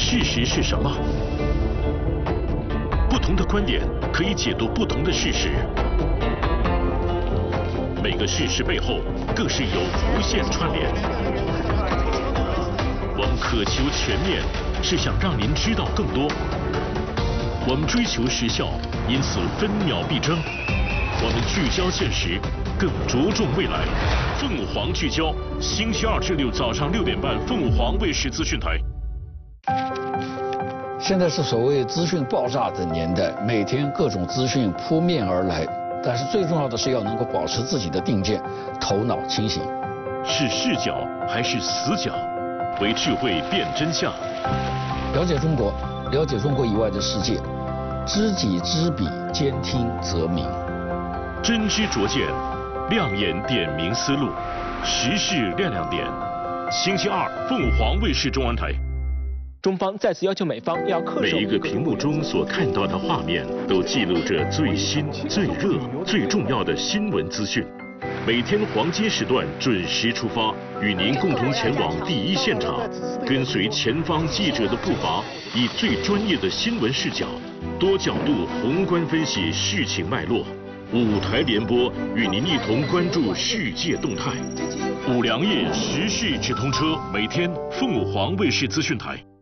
事实是什么？不同的观点可以解读不同的事实。每个事实背后更是有无限串联。我们渴求全面，是想让您知道更多。我们追求时效，因此分秒必争。我们聚焦现实，更着重未来。凤凰聚焦，星期2至6早上6点半，凤凰卫视资讯台。 现在是所谓资讯爆炸的年代，每天各种资讯扑面而来，但是最重要的是要能够保持自己的定见，头脑清醒。 是视角还是死角？为智慧辨真相。 了解中国，了解中国以外的世界，知己知彼，兼听则明。 真知灼见，亮眼点明思路，时事亮亮点。星期2，凤凰卫视中文台。 中方再次要求美方要恪守。 每一个屏幕中所看到的画面，都记录着最新、最热、最重要的新闻资讯。每天黄金时段准时出发，与您共同前往第一现场，跟随前方记者的步伐，以最专业的新闻视角，多角度宏观分析事情脉络。5台联播，与您一同关注世界动态。5粮液时事直通车，每天凤凰卫视资讯台。